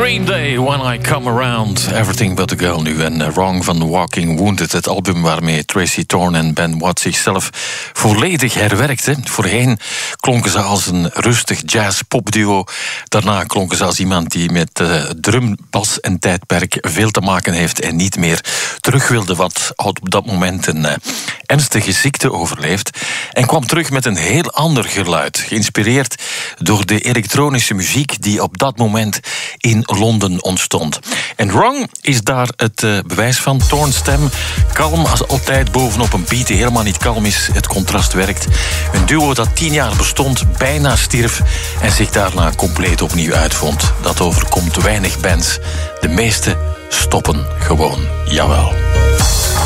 Green Day, When I Come Around, Everything But A Girl nu. En Wrong van Walking Wounded, het album waarmee Tracy Thorn en Ben Watt zichzelf volledig herwerkten. Voorheen klonken ze als een rustig jazz-popduo. Daarna klonken ze als iemand die met drum, bas en tijdperk veel te maken heeft en niet meer terug wilde, wat op dat moment een ernstige ziekte overleeft. En kwam terug met een heel ander geluid, geïnspireerd door de elektronische muziek die op dat moment in Londen ontstond. En Wrong is daar het bewijs van. Thorns stem, kalm als altijd bovenop een beat die helemaal niet kalm is. Het contrast werkt. Een duo dat 10 jaar bestond, bijna stierf en zich daarna compleet opnieuw uitvond. Dat overkomt weinig bands. De meeste stoppen gewoon. Jawel.